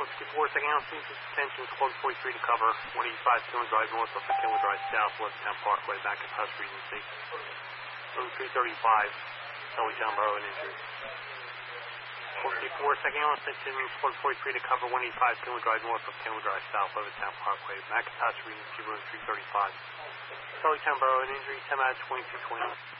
64, second house, attention, 1243 to cover, 185 Killen Drive north of Killen Drive south, West Town Parkway, back at House Regency. 335, Sully Town Borough and injury. 454, second house, attention, 1243 to cover, 185 Killen Drive north of Killen Drive south, West Town Parkway, back at House Regency, room 335. Sully Town Borough and injury, 10 out of 2220.